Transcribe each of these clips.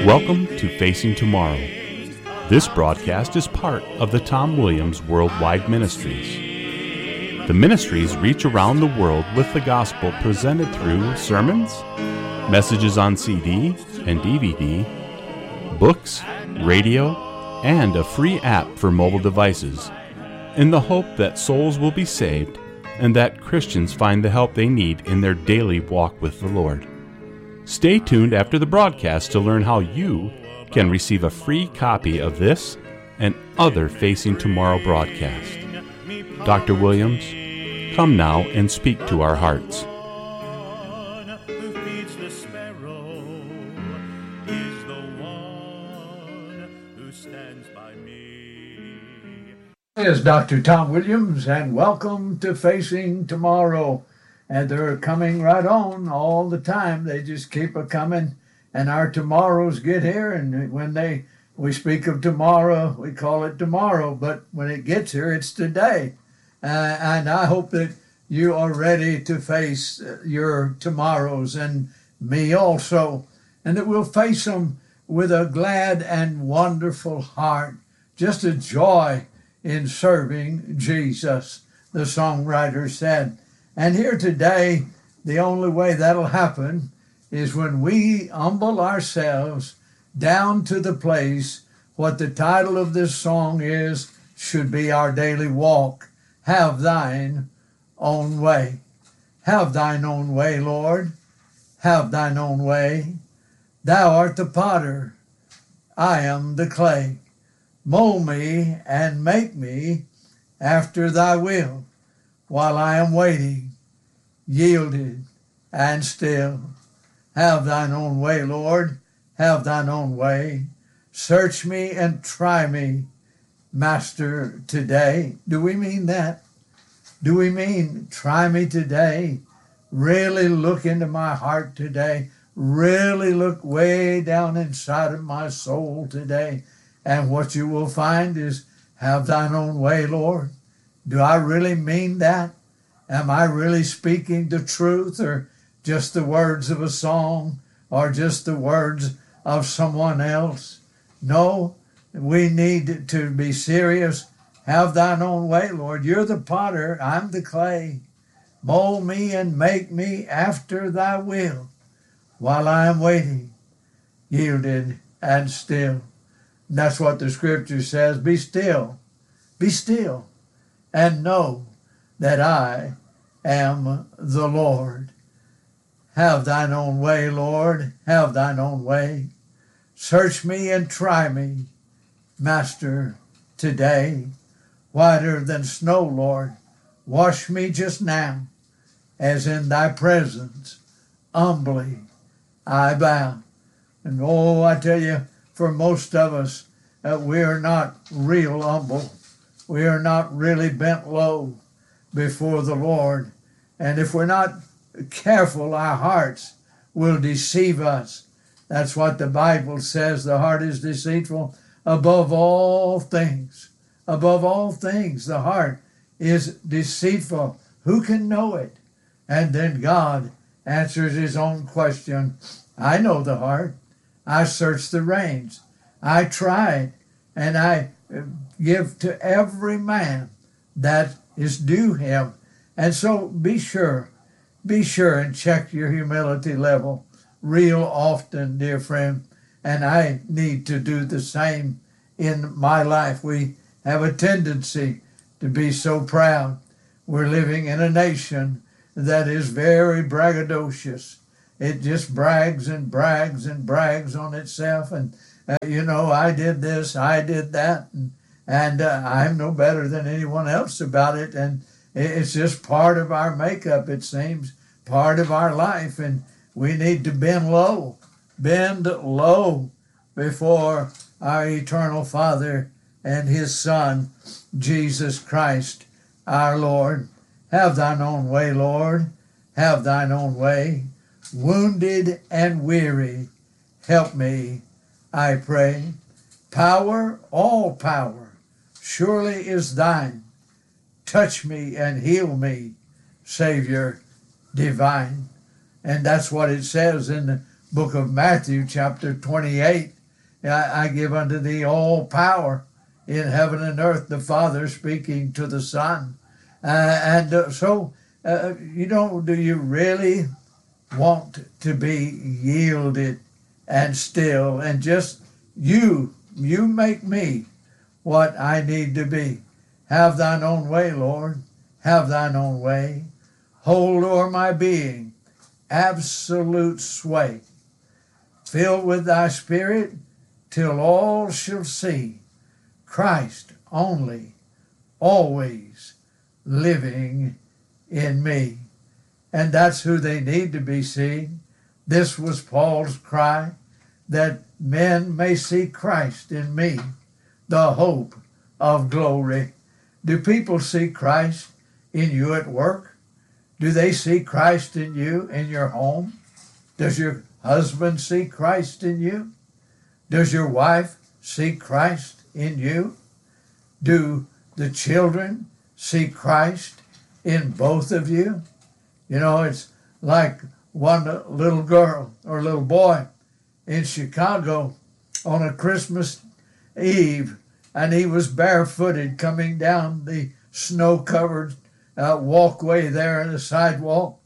Welcome to Facing Tomorrow. This broadcast is part of the Tom Williams Worldwide Ministries. The ministries reach around the world with the gospel presented through sermons, messages on CD and DVD, books, radio, and a free app for mobile devices, in the hope that souls will be saved and that Christians find the help they need in their daily walk with the Lord. Stay tuned after the broadcast to learn how you can receive a free copy of this and other Facing Tomorrow broadcasts. Dr. Williams, come now and speak to our hearts. Is Dr. Tom Williams, and welcome to Facing Tomorrow. And they're coming right on all the time. They just keep a coming, and our tomorrows get here. And when we speak of tomorrow, we call it tomorrow. But when it gets here, it's today. And I hope that you are ready to face your tomorrows, and me also, and that we'll face them with a glad and wonderful heart, just a joy in serving Jesus, the songwriter said. And here today, the only way that'll happen is when we humble ourselves down to the place what the title of this song should be our daily walk. Have thine own way. Have thine own way, Lord. Have thine own way. Thou art the potter. I am the clay. Mold me and make me after thy will, while I am waiting, yielded and still. Have thine own way, Lord, have thine own way. Search me and try me, Master, today. Do we mean that? Do we mean try me today? Really look into my heart today. Really look way down inside of my soul today. And what you will find is, have thine own way, Lord. Do I really mean that? Am I really speaking the truth, or just the words of a song, or just the words of someone else? No, we need to be serious. Have thine own way, Lord. You're the potter, I'm the clay. Mold me and make me after thy will, while I am waiting, yielded and still. And that's what the scripture says. Be still, and know that I am the Lord. Have thine own way, Lord, have thine own way. Search me and try me, Master, today. Whiter than snow, Lord, wash me just now, as in thy presence, humbly I bow. And oh, I tell you, for most of us, we are not real humble. We are not really bent low before the Lord. And if we're not careful, our hearts will deceive us. That's what the Bible says. The heart is deceitful above all things. Above all things, the heart is deceitful. Who can know it? And then God answers his own question. I know the heart. I search the reins. I tried, and I give to every man that is due him. And so be sure and check your humility level real often, dear friend. And I need to do the same in my life. We have a tendency to be so proud. We're living in a nation that is very braggadocious. It just brags and brags and brags on itself. And, I did this, I did that. And I'm no better than anyone else about it. And it's just part of our makeup, it seems, part of our life. And we need to bend low before our eternal Father and his Son, Jesus Christ, our Lord. Have thine own way, Lord. Have thine own way. Wounded and weary, help me, I pray. Power, all power, surely is thine. Touch me and heal me, Savior divine. And that's what it says in the book of Matthew, chapter 28, I give unto thee all power in heaven and earth, the Father speaking to the Son. So, do you really want to be yielded and still and just you make me what I need to be. Have thine own way, Lord. Have thine own way. Hold o'er my being absolute sway. Fill with thy Spirit till all shall see Christ only, always living in me. And that's who they need to be seen. This was Paul's cry, that men may see Christ in me, the hope of glory. Do people see Christ in you at work? Do they see Christ in you in your home? Does your husband see Christ in you? Does your wife see Christ in you? Do the children see Christ in both of you? You know, it's like one little girl or little boy in Chicago on a Christmas Eve, and he was barefooted coming down the snow-covered walkway there in the sidewalk.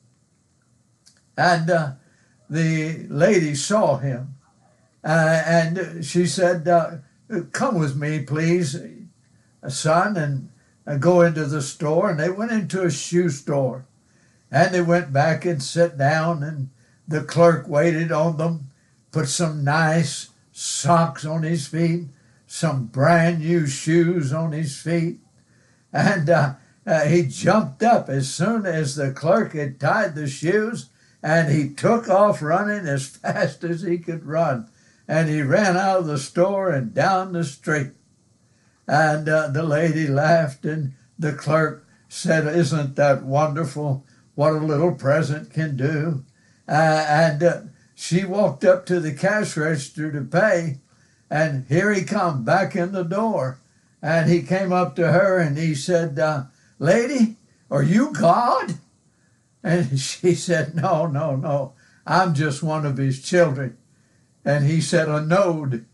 And the lady saw him, and she said, come with me, please, son, and go into the store. And they went into a shoe store. And they went back and sat down, and the clerk waited on them, put some nice socks on his feet, some brand new shoes on his feet. And he jumped up as soon as the clerk had tied the shoes, and he took off running as fast as he could run. And he ran out of the store and down the street. And the lady laughed, and the clerk said, isn't that wonderful? What a little present can do. And she walked up to the cash register to pay, and here he come back in the door. And he came up to her and he said, lady, are you God? And she said, no, I'm just one of his children. And he said, a node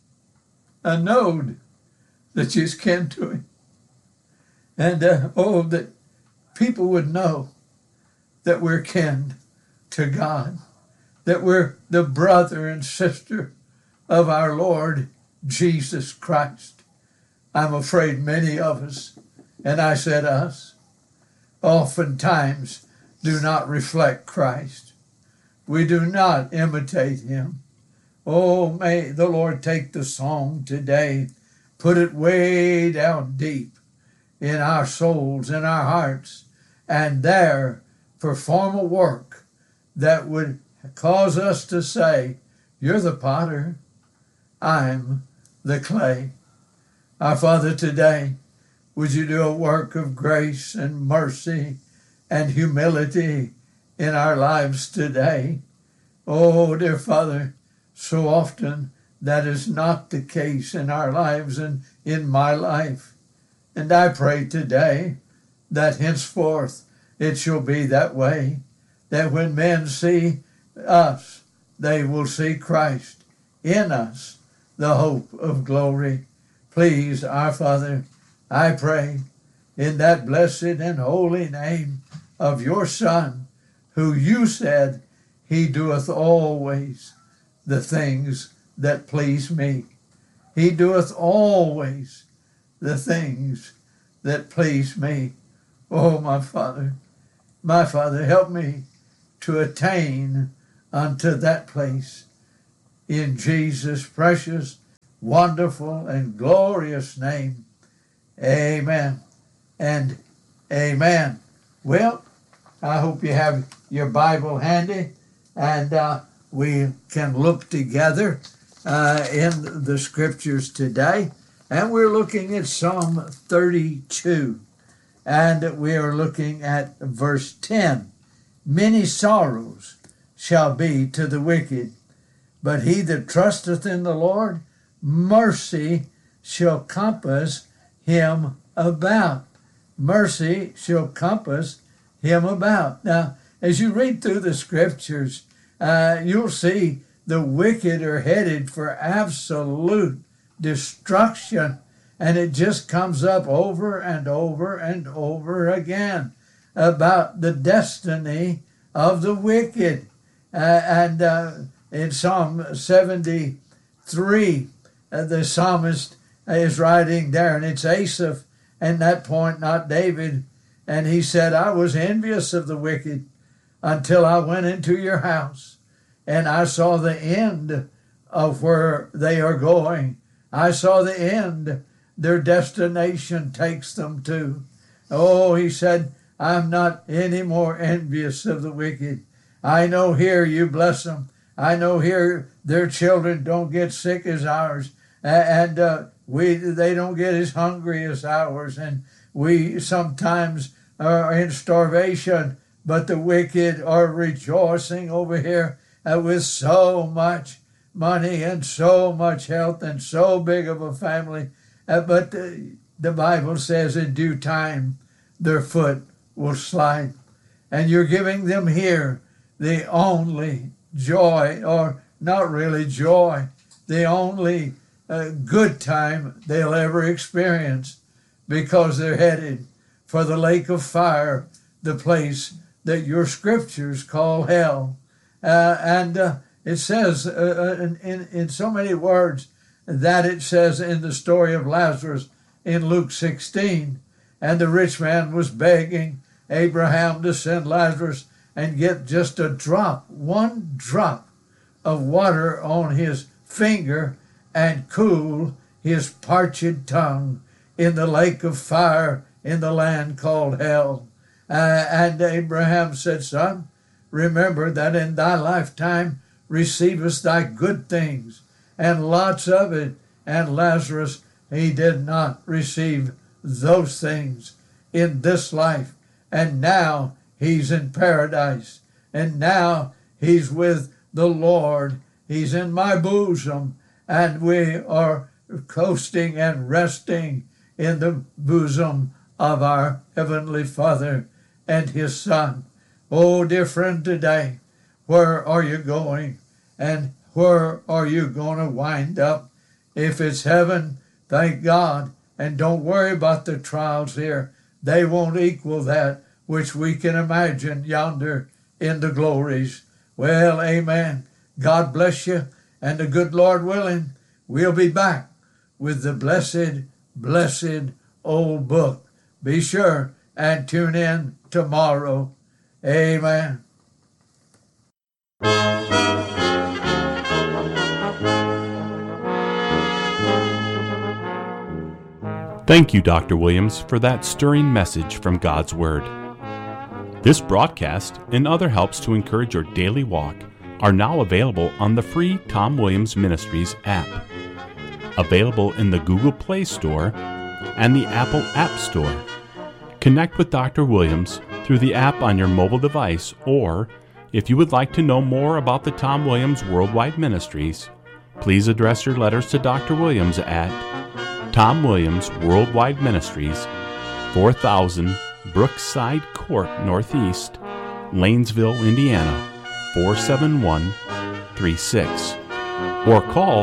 that just came to him. And that people would know that we're kin to God, that we're the brother and sister of our Lord Jesus Christ. I'm afraid many of us, and I said us, oftentimes do not reflect Christ. We do not imitate him. Oh, may the Lord take the song today, put it way down deep in our souls, in our hearts, and there perform a work that would cause us to say, you're the potter, I'm the clay. Our Father, today, would you do a work of grace and mercy and humility in our lives today? Oh, dear Father, so often that is not the case in our lives and in my life. And I pray today that henceforth it shall be that way, that when men see us, they will see Christ in us, the hope of glory. Please, our Father, I pray in that blessed and holy name of your Son, who you said, he doeth always the things that please me. He doeth always the things that please me. Oh, my Father, help me to attain unto that place. In Jesus' precious, wonderful, and glorious name, amen and amen. Well, I hope you have your Bible handy, and we can look together in the scriptures today. And we're looking at Psalm 32. And we are looking at verse 10. Many sorrows shall be to the wicked, but he that trusteth in the Lord, mercy shall compass him about. Mercy shall compass him about. Now, as you read through the scriptures, you'll see the wicked are headed for absolute destruction. And it just comes up over and over and over again about the destiny of the wicked. In Psalm 73, the psalmist is writing there, and it's Asaph, and that point, not David. And he said, I was envious of the wicked until I went into your house, and I saw the end of where they are going. I saw the end their destination takes them to. Oh, he said, I'm not any more envious of the wicked. I know here you bless them. I know here their children don't get sick as ours, and they don't get as hungry as ours, and we sometimes are in starvation, but the wicked are rejoicing over here with so much money and so much health and so big of a family. But the Bible says in due time their foot will slide. And you're giving them here the only joy, or not really joy, the only good time they'll ever experience, because they're headed for the lake of fire, the place that your scriptures call hell. It says in so many words that it says in the story of Lazarus in Luke 16, and the rich man was begging Abraham to send Lazarus and get just a drop, one drop of water on his finger and cool his parched tongue in the lake of fire in the land called hell. And Abraham said, Son, remember that in thy lifetime receivest thy good things, and lots of it. And Lazarus, he did not receive those things in this life. And now he's in paradise. And now he's with the Lord. He's in my bosom. And we are coasting and resting in the bosom of our Heavenly Father and His Son. Oh, dear friend, today, where are you going? And where are you going to wind up? If it's heaven, thank God. And don't worry about the trials here. They won't equal that which we can imagine yonder in the glories. Well, amen. God bless you. And the good Lord willing, we'll be back with the blessed old book. Be sure and tune in tomorrow. Amen. Thank you, Dr. Williams, for that stirring message from God's Word. This broadcast and other helps to encourage your daily walk are now available on the free Tom Williams Ministries app, available in the Google Play Store and the Apple App Store. Connect with Dr. Williams through the app on your mobile device, or if you would like to know more about the Tom Williams Worldwide Ministries, please address your letters to Dr. Williams at Tom Williams Worldwide Ministries, 4000 Brookside Court Northeast, Lanesville, Indiana, 47136, or call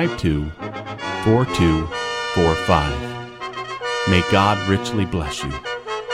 812-952-4245. May God richly bless you.